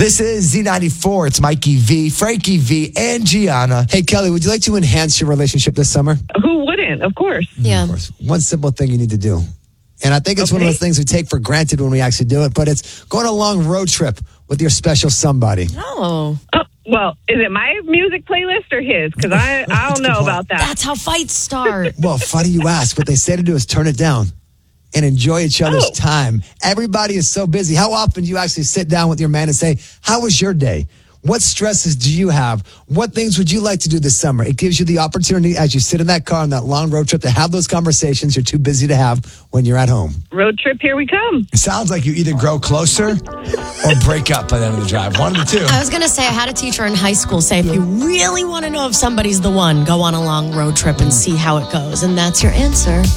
This is Z94. It's Mikey V, Frankie V, and Gianna. Hey, Kelly, would you like to enhance your relationship this summer? Who wouldn't? Of course. Yeah. Of course. One simple thing you need to do. And I think it's one of those things we take for granted when we actually do it, but it's going on a long road trip with your special somebody. Oh. Well, is it my music playlist or his? Because I don't know about that. That's how fights start. Well, funny you ask. What they say to do is turn it down and enjoy each other's time. Everybody is so busy. How often do you actually sit down with your man and say, how was your day? What stresses do you have? What things would you like to do this summer? It gives you the opportunity as you sit in that car on that long road trip to have those conversations you're too busy to have when you're at home. Road trip, here we come. It sounds like you either grow closer or break up by the end of the drive. One of the two. I was going to say, I had a teacher in high school say, if you really want to know if somebody's the one, go on a long road trip and see how it goes. And that's your answer.